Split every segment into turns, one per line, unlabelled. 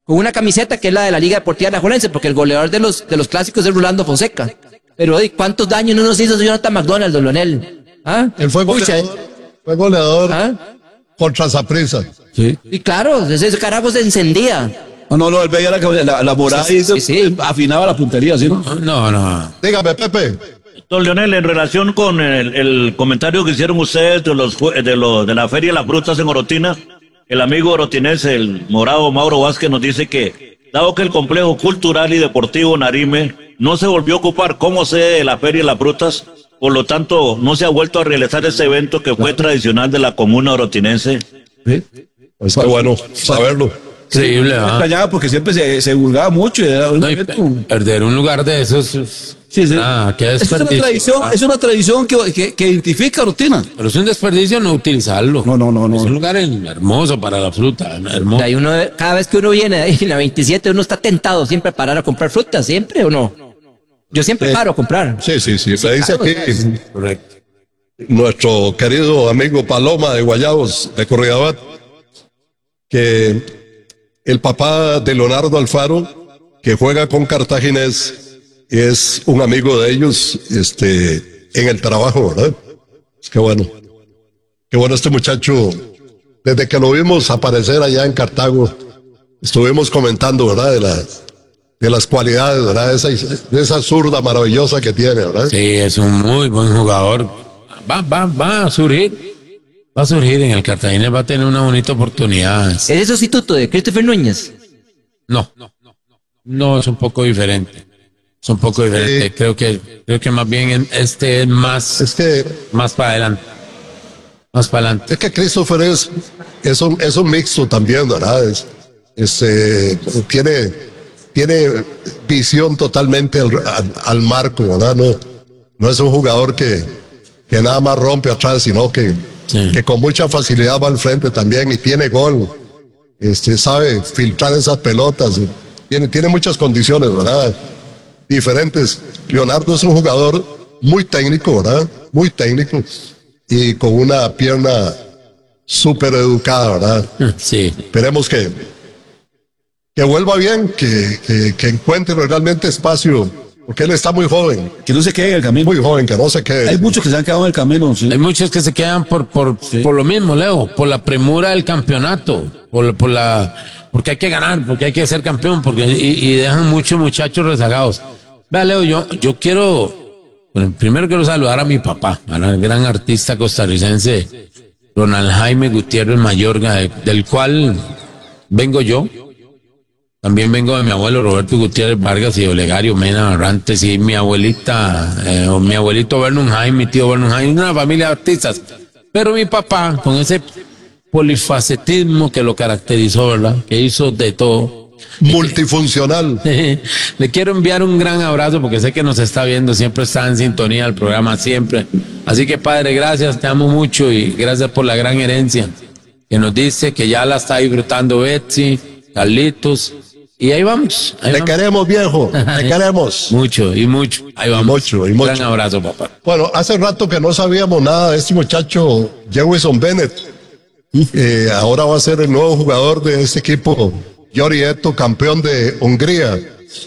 con una camiseta que es la de la Liga Deportiva Alajuelense, porque el goleador de los clásicos es Rolando Fonseca. Pero ¿cuántos daños no nos hizo Jonathan McDonald, don Leonel? ¿Ah?
Él fue goleador contra Saprissa.
Sí. Y claro, ese carajo se encendía.
No, él veía la morada y afinaba la puntería, ¿sí?
No.
Dígame, Pepe.
Don Leonel, en relación con el comentario que hicieron ustedes de la Feria de las Frutas en Orotina, el amigo orotinense, el morado Mauro Vázquez, nos dice que, dado que el complejo cultural y deportivo Narime no se volvió a ocupar como sede de la Feria de las Frutas, por lo tanto, no se ha vuelto a realizar ese evento que fue tradicional de la comuna orotinense.
Sí. Pues qué bueno saberlo.
Increíble,
Me extrañaba porque siempre se divulgaba mucho. Y era
perder un lugar de esos.
Sí.
Qué desperdicio.
Es una tradición que identifica Orotina.
Pero es un desperdicio no utilizarlo.
No.
Es un lugar hermoso para la fruta. Hermoso.
Cada vez que uno viene ahí en la 27, uno está tentado siempre a parar a comprar fruta, ¿siempre o no? Yo siempre paro a comprar.
Sí. Me dice aquí
Correcto.
nuestro querido amigo Paloma de Guayabos, de Corridabat, que el papá de Leonardo Alfaro, que juega con Cartaginés, es un amigo de ellos, en el trabajo, ¿verdad? Qué bueno. Qué bueno este muchacho. Desde que lo vimos aparecer allá en Cartago, estuvimos comentando, ¿verdad? De las cualidades, ¿verdad? De esa zurda maravillosa que tiene, ¿verdad?
Sí, es un muy buen jugador. Va a surgir. Va a surgir en el Cartagena, va a tener una bonita oportunidad.
¿Es el sustituto de Christopher Núñez?
No, es un poco diferente. Creo que más bien es más para adelante.
Es que Christopher es un mixto también, ¿verdad? Tiene visión totalmente al marco, ¿verdad? No es un jugador que nada más rompe atrás, sino que con mucha facilidad va al frente también y tiene gol. Sabe filtrar esas pelotas. Tiene muchas condiciones, ¿verdad? Diferentes. Leonardo es un jugador muy técnico, ¿verdad? Muy técnico. Y con una pierna súper educada, ¿verdad?
Sí.
Esperemos que vuelva bien, que encuentre realmente espacio, porque él está muy joven.
Que no se quede en el camino.
Muy joven, que no se quede.
Hay muchos que se han quedado en el camino. Sí.
Hay muchos que se quedan por lo mismo, Leo, por la premura del campeonato, porque hay que ganar, porque hay que ser campeón, y dejan muchos muchachos rezagados. Vea, Leo, yo primero quiero saludar a mi papá, al gran artista costarricense, Ronald Jaime Gutiérrez Mayorga, del cual vengo yo. También vengo de mi abuelo Roberto Gutiérrez Vargas y Olegario Mena Barrantes y mi abuelita, mi abuelito Vernon Jaime, mi tío Vernon Jaime, una familia de artistas. Pero mi papá, con ese polifacetismo que lo caracterizó, ¿verdad? Que hizo de todo.
Multifuncional.
Le quiero enviar un gran abrazo porque sé que nos está viendo, siempre está en sintonía del programa, siempre. Así que, padre, gracias, te amo mucho y gracias por la gran herencia que nos dice que ya la está disfrutando Betsy, Carlitos. Y ahí vamos.
Te queremos, viejo. Te queremos.
Mucho. Ahí vamos.
Mucho.
Un gran abrazo, papá.
Bueno, hace rato que no sabíamos nada de este muchacho, Jewison Bennett. Ahora va a ser el nuevo jugador de este equipo, Yori Eto, campeón de Hungría.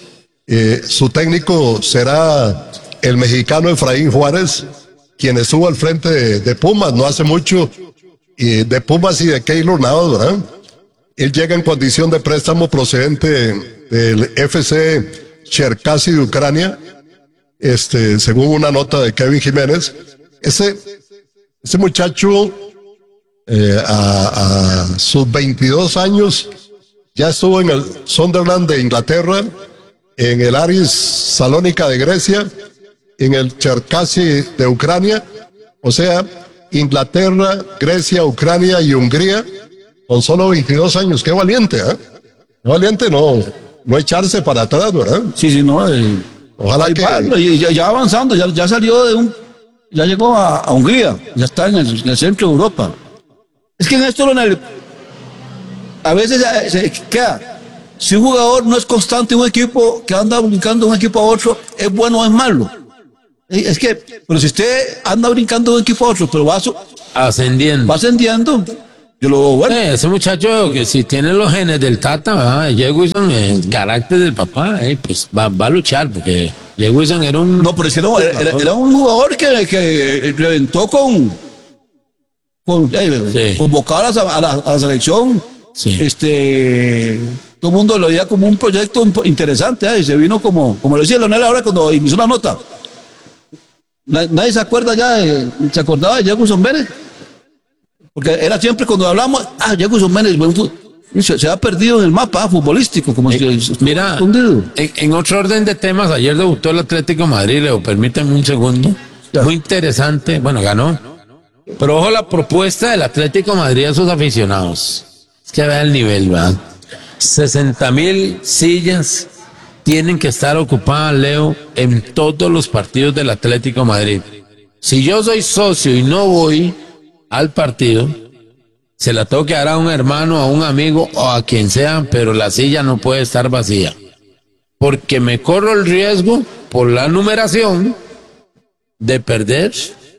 Su técnico será el mexicano Efraín Juárez, quien estuvo al frente de Pumas no hace mucho, de Pumas y de Keylor Navas, ¿verdad? Él llega en condición de préstamo procedente del FC Cherkasy de Ucrania, según una nota de Kevin Jiménez. Ese muchacho, a sus 22 años, ya estuvo en el Sunderland de Inglaterra, en el Aris Salónica de Grecia, en el Cherkasy de Ucrania, o sea, Inglaterra, Grecia, Ucrania y Hungría, con solo 22 años. Qué valiente, ¿eh? Qué valiente no echarse para atrás, ¿verdad?
Sí, no.
Ojalá que...
Ya avanzando, ya salió ya llegó a Hungría, ya está en el centro de Europa. Es que en esto, a veces se queda. Si un jugador no es constante en un equipo, que anda brincando de un equipo a otro, ¿es bueno o es malo? Es que, pero si usted anda brincando de un equipo a otro, pero va ascendiendo, Yo lo veo bueno.
Ese muchacho que si tiene los genes del Tata, ¿verdad? Jay Wilson, el carácter del papá, pues va a luchar, porque Jay Wilson era un...
No, pero es que no, era un jugador que reventó con
Sí.
convocar a la selección.
Sí.
Todo el mundo lo veía como un proyecto interesante, y se vino como lo decía Leonel ahora cuando inició la nota. Nadie se acuerda se acordaba de Jefferson Bennett. Porque era siempre cuando hablamos, Jefferson Bennett, se ha perdido en el mapa futbolístico, como
Mira, en otro orden de temas, ayer debutó el Atlético de Madrid, Leo, permítanme un segundo.
Ya.
Muy interesante, bueno, ganó. Pero ojo la propuesta del Atlético de Madrid a sus aficionados. Es que vea el nivel, ¿verdad? 60,000 sillas tienen que estar ocupadas, Leo, en todos los partidos del Atlético de Madrid. Si yo soy socio y no voy al partido, se la tengo que dar a un hermano, a un amigo o a quien sea, pero la silla no puede estar vacía. Porque me corro el por la numeración de perder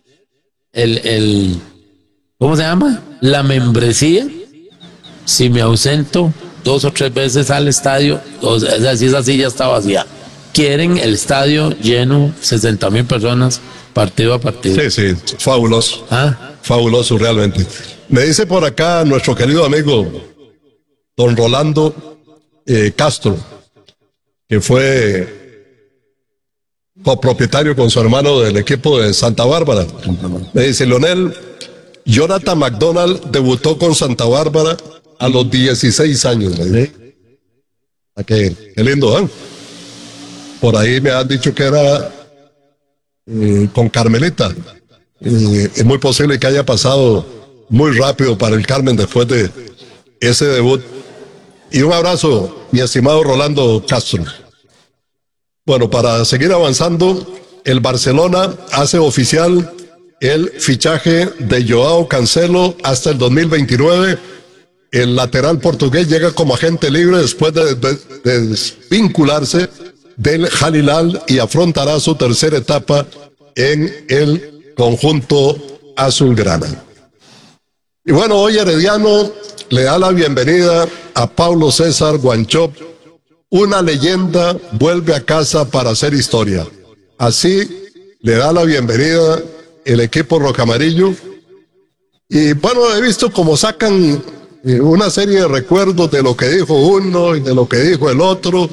¿cómo se llama? La membresía si me ausento 2 o 3 veces al estadio, si esa silla está vacía. Quieren el estadio lleno, 60,000 personas, partido a partido.
Sí, fabuloso. Fabuloso realmente. Me dice por acá nuestro querido amigo don Rolando Castro, que fue copropietario con su hermano del equipo de Santa Bárbara. Me dice, Leonel, Jonathan McDonald debutó con Santa Bárbara a los 16 años. Qué lindo, ¿eh? Por ahí me han dicho que era con Carmelita. Es muy posible que haya pasado muy rápido para el Carmen después de ese debut. Y un abrazo, mi estimado Rolando Castro. Bueno, para seguir avanzando, el Barcelona hace oficial el fichaje de Joao Cancelo hasta el 2029. El lateral portugués llega como agente libre después de desvincularse del Al Hilal y afrontará su tercera etapa en el conjunto azulgrana. Y bueno, hoy Herediano le da la bienvenida a Pablo César Wanchope. Una leyenda vuelve a casa para hacer historia. Así le da la bienvenida el equipo rojamarillo. Y bueno, he visto cómo sacan una serie de recuerdos de lo que dijo uno y de lo que dijo el otro.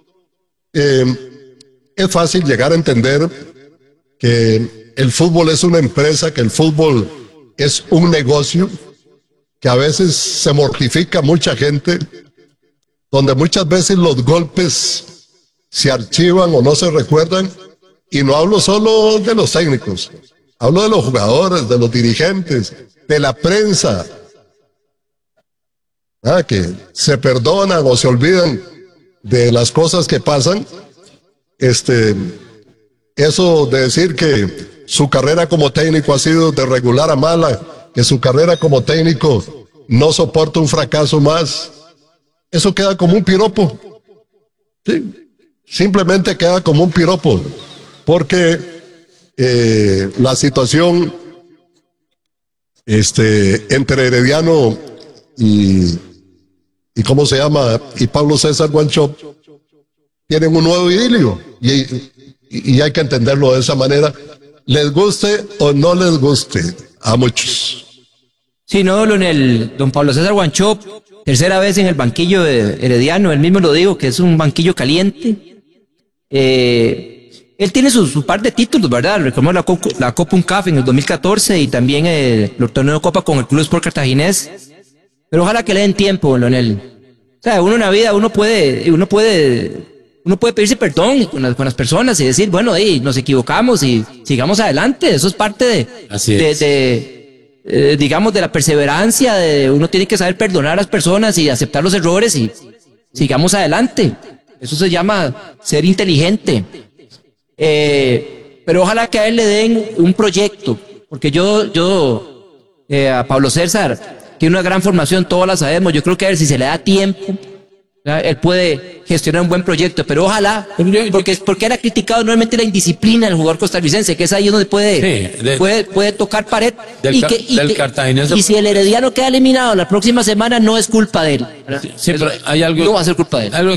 Es fácil llegar a entender que el fútbol es una empresa, que el fútbol es un negocio, que a veces se mortifica mucha gente, donde muchas veces los golpes se archivan o no se recuerdan, y no hablo solo de los técnicos, hablo de los jugadores, de los dirigentes, de la prensa, que se perdonan o se olvidan de las cosas que pasan. Eso de decir que su carrera como técnico ha sido de regular a mala, que su carrera como técnico no soporta un fracaso más, eso queda como un piropo. Sí, simplemente queda como un piropo, porque la situación entre Herediano y ¿cómo se llama? Y Pablo César Wanchope tienen un nuevo idilio y hay que entenderlo de esa manera, les guste o no les guste a muchos.
Sí, no, don Pablo César Wanchope, tercera vez en el banquillo de Herediano, él mismo lo dijo, que es un banquillo caliente. Él tiene su par de títulos, ¿verdad? Recordemos la Copa UNCAF en el 2014 y también el torneo de Copa con el Club Sport Cartaginés. Pero ojalá que le den tiempo, Leonel. O sea, uno en la vida, uno puede pedirse perdón con las personas y decir, bueno, nos equivocamos y sigamos adelante. Eso es parte digamos, de la perseverancia. Uno tiene que saber perdonar a las personas y aceptar los errores y sigamos adelante. Eso se llama ser inteligente. Pero ojalá que a él le den un proyecto, porque a Pablo César tiene una gran formación, todas la sabemos. Yo creo que a ver si se le da tiempo, ¿verdad? Él puede gestionar un buen proyecto, pero ojalá,
Pero
porque él ha criticado nuevamente la indisciplina del jugador costarricense, que es ahí donde puede tocar pared.
Del cartaginés.
Y si el Herediano queda eliminado la próxima semana, no es culpa de él. ¿verdad?
Sí, pero hay algo.
No va a ser culpa de él.
Algo